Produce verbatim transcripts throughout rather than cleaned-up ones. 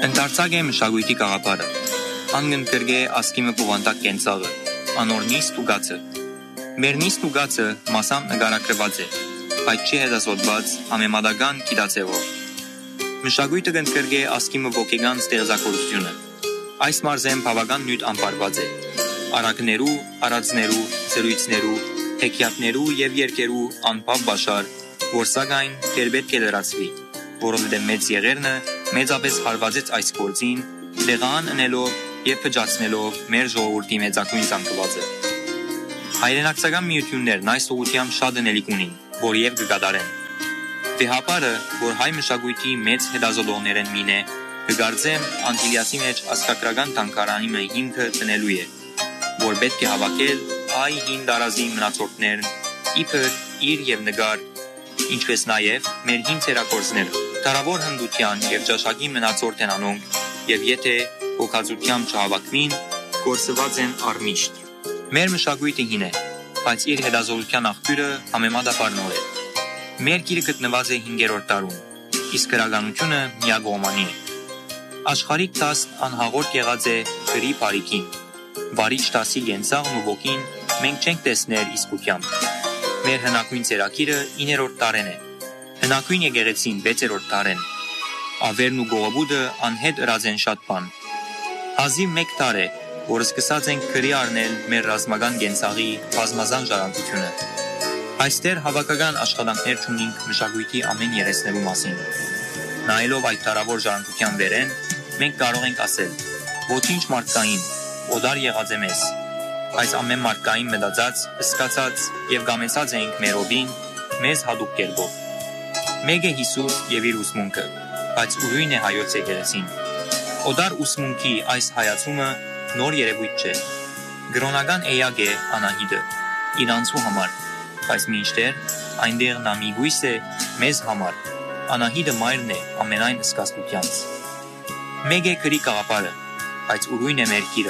Ընդարձակ է մշակույթի գաղափարը, անգընկրգե ասկիմը բովանդակ կենցաղը, անոր նիստ ու գացը։ Մեր նիստ ու գացը մասամբ նկարագրված է, բայց չի հետազոտված համեմատական գիտացևով։ Մշակույթը կընդգրկե ասկիմը ոգեգան ստեղծագործությունը։ Այս մարզեն բավական նյութ անպարված է։ Արակներու, արածներու, զրույցներու, հեքիաթներու եւ երկերու անփավ բաշար, որ սակայն դեռ պետք է լրացվի, որովհետեւ մեծ եղերնը մեծապես հարվածեց այս գործին, դեղան ընելով եւ փճացնելով մեր ժողովրդի մեծակույն զանգվածը։ Հայրենակցական միություններն այս ուղղությամբ շատ ընելիք ունին, որ եւ կկատարեն։ Վեհապարը, որ հայ մշակույթի մեծ հետազոտողներն մին է, կգարձեմ Անտիլիասի մեջ աստղագրական թանգարանի մը հիմքը տնելու է, որ պետք է հավաքել հայ հին դարազի մնացորդներն իբր իր եւ նգար, ինչպես նաեւ մեր հին ցերակորձները, դարավոր հնդության եւ ճաշակի մնացորդ են անոնք, եւ եթե հոգացությամբ չհավաքվին, գործված են առմիշտ։ Մեր մշակույթը հին է, բայց իր հետազոտության աղբյուրը համեմատաբար նոր է։ Մեր գիրը գտնված է հինգերորդ դարում, իսկ գրականությունը միագողմանի է։ Աշխարհիկ տասն անհաղորդ եղած է գրի բարիքին։ Վարիչ տասի գենցաղն ու ոգին մենք չենք տեսներ իսկությամբ։ Մեր հնակույն ծերակիրը իներորդ տարեն է։ Հնակույն եկեղեցին վեցերորդ տարեն։ Ավերն ու գողոբուդը անհետ ըրած են շատ բան։ Հազիվ մեկ տար է, որ սկսած ենք գրի առնել մեր ռազմական գենցաղի բազմազան ժառանգությունը։ Այստեղ հավաքական աշխատանքներ չունենք մշակույթի ամեն երեսներու մասին։ Նայելով այդ տարավոր ժառանգության վերեն, մենք կարող ենք ասել. ոչինչ մարդկային, օդար եղած է մեզ, այս ամեն մարդկային մտածած, սկացած եւ գամեցած ենք մեր օբին, մեզ հատուկ կերպով։ Մեկ է Հիսուս եւ իր ուսմունքը, բայց ուրույն է հայոց եկեղեցին։ Օդար ուսմունքի այս հայացումը նոր երևույթ չէ։ Գրոնական էյակ է Անահիտը իրանցու համար, բայց մինչդեռ այնտեղ նա մի գույս է մեզ համար։ Անահիտը մայրն է ամենայն սկացությունց։ Մեկ է գրի գաղափարը, բայց ուրույն է մեր գիրը։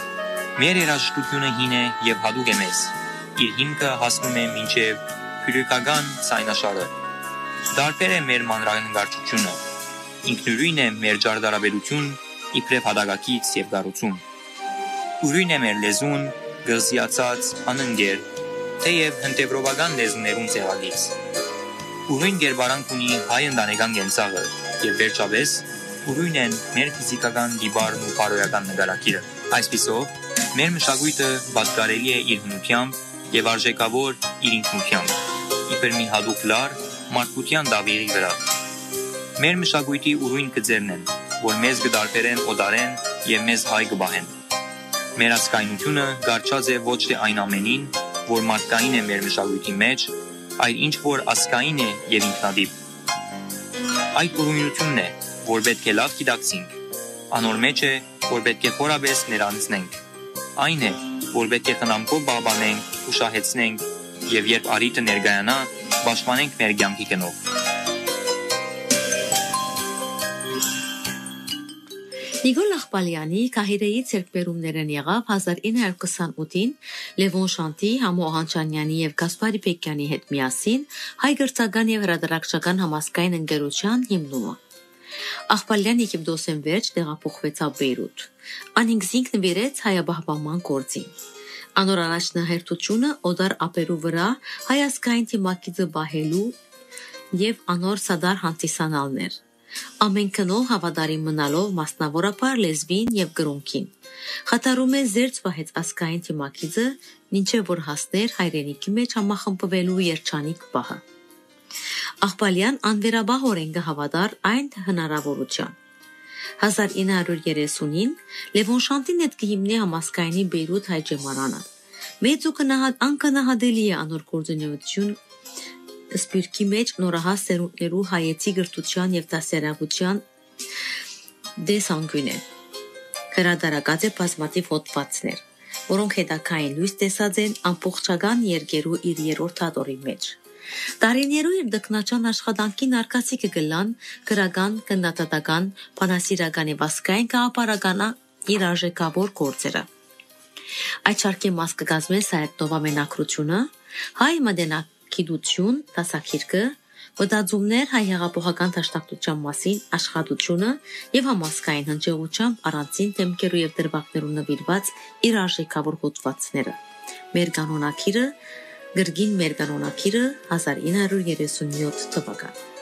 Մեր երաժշտությունը հին է եւ հատուկ է մեզ։ Իր հիմքը հասնում է մինչեւ փյուրիկական ցայնաշարը։ Դարբեր է մեր մանրանկարչությունը։ Ինքնուրույն է մեր ջարդարաբերություն, իբրև հադագակից եւ գառուցում։ Ուրույն է մեր լեզուն, գղզիացած, անընկեր, թեև հնդեվրոպական լեզուներուն ցեղալից։ Ուրույն գերբարանք ունի հայ ընտանեկան գենցաղը եւ վերջապես ուրույն են մեր ֆիզիկական դիբարն ու բարոյական նկարագիրը։ Այսպիսով, մեր մշակույթը պատկարելի է իր հնությամբ եւ արժեքավոր իր ինքնությամբ, իբր մի հատուկ լար մարդկության դավիղի վրա։ Մեր մշակույթի ուրույն գծերն են, որ մեզ կդարբերեն օդարեն եւ մեզ հայ կբահեն։ Մեր ասկայնությունը գարչած է ոչ թե այն ամենին, որ մարդկային է մեր մշակույթի մեջ, այլ ինչ որ ասկային է եւ ինքնադիպ։ Այդ ուրույնությունն է, որ պետք է լավ գիտակցենք, անոր մեջ է, որ պետք է խորաբես ներանցնենք։ Այն է, որ պետք է խնամքով բաղբանենք, ուշահեցնենք եւ երբ արիտը ներգայանա, պաշտպանենք մեր կյանքի գնով։ Նիկոլ Աղբալյանի Կահիրեի ցերկբերումներն եղավ հազար ինը հարյուր քսանութին Լևոն Շանտի, Համո Աղանչանյանի եւ Գասպարի Պեկյանի հետ միասին հայ գրծական եւ հրատարակչական համասկային ընկերության հիմնումը։ Աղբալյան Եգիպտոսեն վերջ տեղափոխվեցավ Բեյրութ։ Անինքզինք նվիրեց հայաբահբանման գործին։ Անոր առաջնահերթությունը օդար ապերու վրա հայասկային թիմակիցը բահելու եւ անոր սադար հանդիսանալներ։ Ամենքնով հավատարիմ մնալով մասնավորապես լեզվին եւ գրոնքին։ Խաթարում է զերծ վահեց ասկային թիմակիցը, ինչեւ որ հասներ հայրենիքի մեջ համախմբվելու երջանիկ պահը։ Աղբալյան անվերաբահորեն կհավատար այն հնարավորության։ հազար ինը հարյուր երեսունին Լևոն Շանտին հետ կհիմնի համասկայնի Բեյրութ հայ ջեմարանը։ Մեծ ու անկնահատելի է անոր գործունեություն սպիրկի մեջ նորահաս սերունդներու հայեցի գրթության եւ դասերակցության դեսանգույն է։ Հրատարակած է բազմաթիվ հոդվածներ, որոնք հետաքային լույս տեսած են ամբողջական երկերու իր երրորդ հատորի մեջ։ Տարիներու իր դքնաճան աշխատանքին արկածիկը գլան գրական, գնդատատական, բանասիրական եւ ասկային գաղափարական իր արժեքավոր գործերը։ Այդ շարքի մաս կկազմեն Սայեդնովա մենակրությունը, հայ մատենագիտություն, դասակիրքը, Մտածումներ հայ հեղափոխական դաշնակցության մասին աշխատությունը եւ համասկային հնչեղությամբ առանցին թեմքերու եւ դրվագներու նվիրված իր արժեքավոր հոդվածները։ Մեր կանոնակիրը գրգին մեր կանոնակիրը հազար ինը հարյուր երեսունյոթ թվական